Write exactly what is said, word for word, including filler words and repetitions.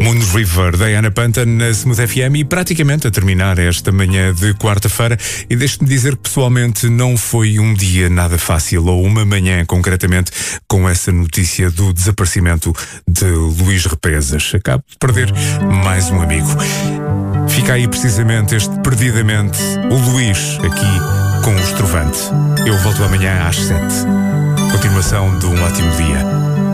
Moon River, da Ana Panta, na Smooth F M, e praticamente a terminar esta manhã de quarta-feira. E deixe-me dizer que pessoalmente não foi um dia nada fácil, ou uma manhã concretamente, com essa notícia do desaparecimento de Luís Represas. Acabo de perder mais um amigo. Fica aí precisamente este perdidamente, o Luís, aqui com o Estrovante. Eu volto amanhã às sete. Continuação de um ótimo dia.